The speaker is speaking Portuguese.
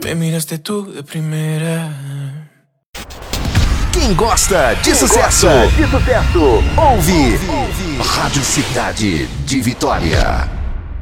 Me miraste tú de primera. Quem gosta de sucesso, ouve Rádio Cidade de Vitória.